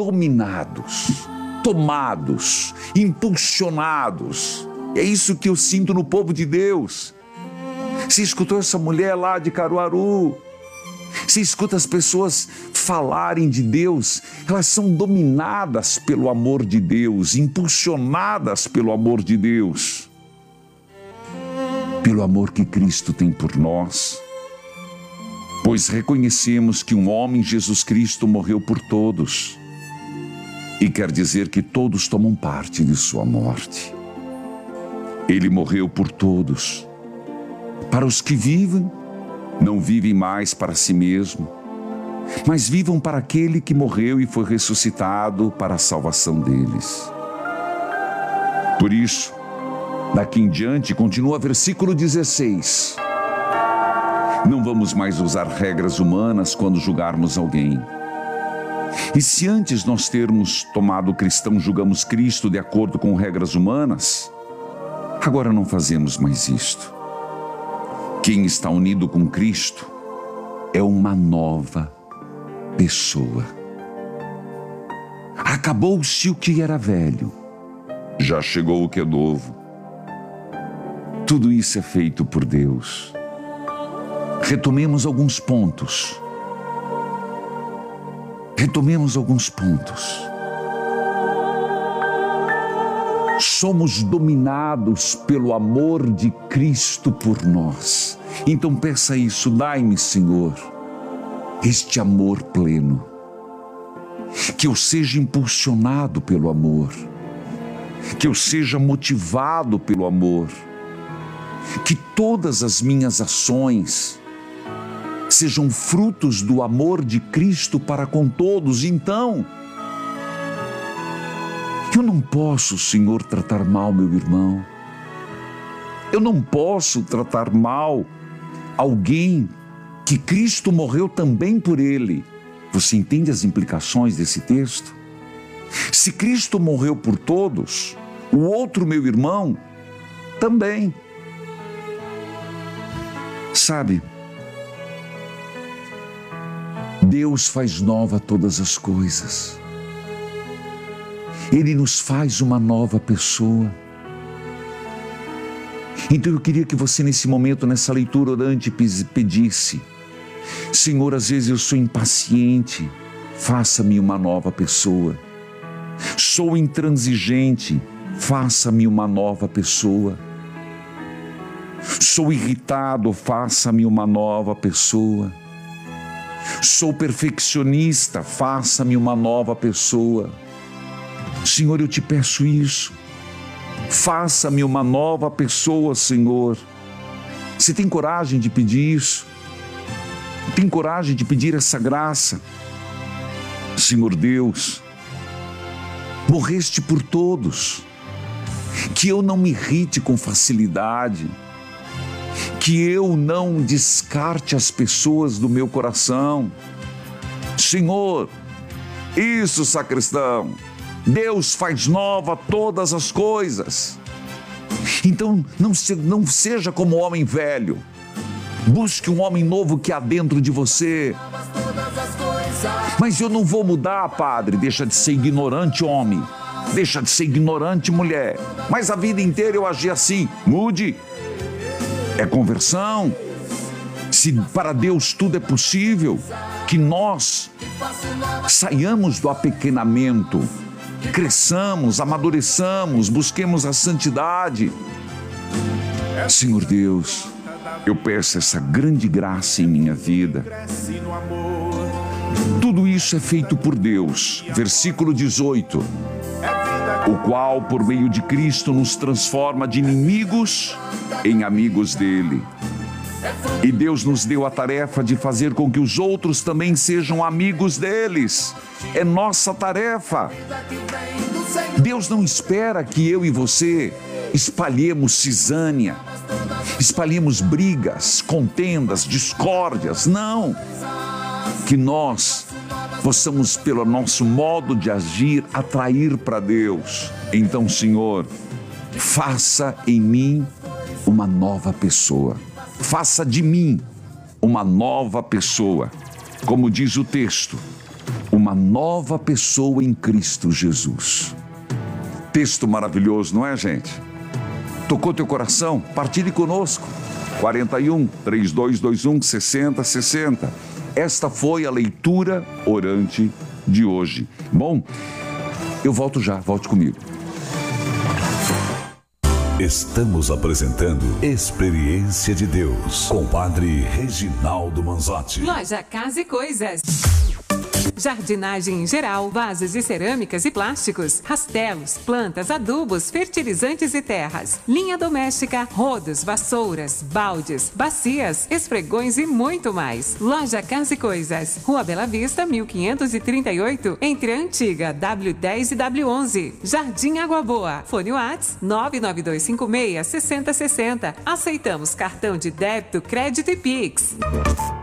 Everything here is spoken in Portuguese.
dominados, tomados, impulsionados. É isso que eu sinto no povo de Deus. Você escutou essa mulher lá de Caruaru? Você escuta as pessoas falarem de Deus, elas são dominadas pelo amor de Deus, impulsionadas pelo amor de Deus, pelo amor que Cristo tem por nós. Pois reconhecemos que um homem, Jesus Cristo, morreu por todos, e quer dizer que todos tomam parte de sua morte. Ele morreu por todos. Para os que vivem, não vivem mais para si mesmo, mas vivam para aquele que morreu e foi ressuscitado para a salvação deles. Por isso, daqui em diante, continua versículo 16. Não vamos mais usar regras humanas quando julgarmos alguém. E se antes nós termos tomado cristão, julgamos Cristo de acordo com regras humanas, agora não fazemos mais isto. Quem está unido com Cristo é uma nova pessoa. Acabou-se o que era velho, já chegou o que é novo. Tudo isso é feito por Deus. Retomemos alguns pontos. Somos dominados pelo amor de Cristo por nós. Então peça isso: dai-me, Senhor, este amor pleno. Que eu seja impulsionado pelo amor. Que eu seja motivado pelo amor. Que todas as minhas ações sejam frutos do amor de Cristo para com todos. Então, eu não posso, Senhor, tratar mal meu irmão. Eu não posso tratar mal alguém que Cristo morreu também por ele. Você entende as implicações desse texto? Se Cristo morreu por todos, o outro meu irmão também. Sabe, Deus faz nova todas as coisas. Ele nos faz uma nova pessoa. Então eu queria que você nesse momento, nessa leitura orante, pedisse: Senhor, às vezes eu sou impaciente, faça-me uma nova pessoa. Sou intransigente, faça-me uma nova pessoa. Sou irritado, faça-me uma nova pessoa. Sou perfeccionista, faça-me uma nova pessoa. Senhor, eu te peço isso. Faça-me uma nova pessoa, Senhor. Você tem coragem de pedir isso? Tem coragem de pedir essa graça? Senhor Deus, morreste por todos. Que eu não me irrite com facilidade. Que eu não descarte as pessoas do meu coração. Senhor, isso, sacristão. Deus faz nova todas as coisas. Então não seja como o homem velho. Busque um homem novo que há dentro de você. Mas eu não vou mudar, padre. Deixa de ser ignorante, homem. Deixa de ser ignorante, mulher. Mas a vida inteira eu agi assim. Mude. É conversão. Se para Deus tudo é possível, que nós saiamos do apequenamento, cresçamos, amadureçamos, busquemos a santidade. Senhor Deus, eu peço essa grande graça em minha vida. Tudo isso é feito por Deus. Versículo 18. O qual, por meio de Cristo, nos transforma de inimigos em amigos dele. E Deus nos deu a tarefa de fazer com que os outros também sejam amigos deles. É nossa tarefa. Deus não espera que eu e você espalhemos cisânia, espalhemos brigas, contendas, discórdias. Não. Que nós possamos, pelo nosso modo de agir, atrair para Deus. Então, Senhor, faça em mim uma nova pessoa. Faça de mim uma nova pessoa. Como diz o texto, o uma nova pessoa em Cristo Jesus. Texto maravilhoso, não é, gente? Tocou teu coração? Partilhe conosco. 41 3221 6060. Esta foi a leitura orante de hoje. Bom, eu volto já, volte comigo. Estamos apresentando Experiência de Deus com o Padre Reginaldo Manzotti. Loja Casa e Coisas. Jardinagem em geral, vasos de cerâmicas e plásticos, rastelos, plantas, adubos, fertilizantes e terras, linha doméstica, rodos, vassouras, baldes, bacias, esfregões e muito mais. Loja Casa e Coisas, Rua Bela Vista, 1538, entre a antiga W10 e W11. Jardim Água Boa. Fone WhatsApp 99256 6060. Aceitamos cartão de débito, crédito e Pix.